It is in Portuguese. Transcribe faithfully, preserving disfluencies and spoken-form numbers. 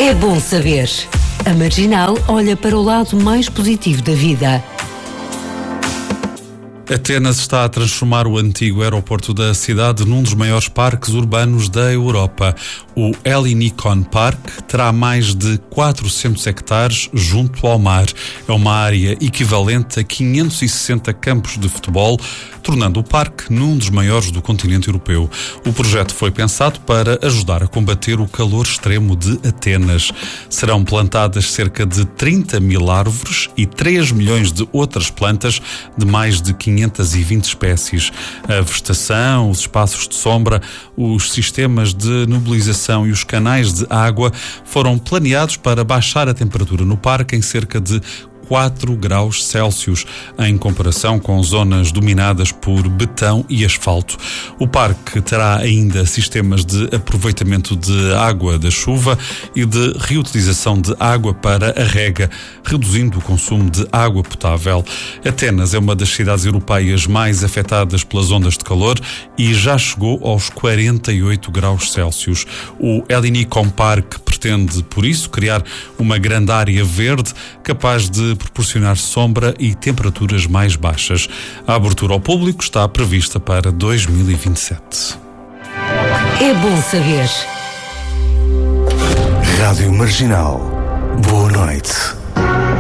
É bom saber. A Marginal olha para o lado mais positivo da vida. Atenas está a transformar o antigo aeroporto da cidade num dos maiores parques urbanos da Europa. O Ellinikon Park terá mais de quatrocentos hectares junto ao mar. É uma área equivalente a quinhentos e sessenta campos de futebol, tornando o parque num dos maiores do continente europeu. O projeto foi pensado para ajudar a combater o calor extremo de Atenas. Serão plantadas cerca de trinta mil árvores e três milhões de outras plantas de mais de quinhentas e vinte espécies. A vegetação, os espaços de sombra, os sistemas de nebulização e os canais de água foram planeados para baixar a temperatura no parque em cerca de quatro graus Celsius, em comparação com zonas dominadas por betão e asfalto. O parque terá ainda sistemas de aproveitamento de água da chuva e de reutilização de água para a rega, reduzindo o consumo de água potável. Atenas é uma das cidades europeias mais afetadas pelas ondas de calor e já chegou aos quarenta e oito graus Celsius. O Ellinikon Park pretende, por isso, criar uma grande área verde capaz de proporcionar sombra e temperaturas mais baixas. A abertura ao público está prevista para dois mil e vinte e sete. É bom saber. Rádio Marginal. Boa noite.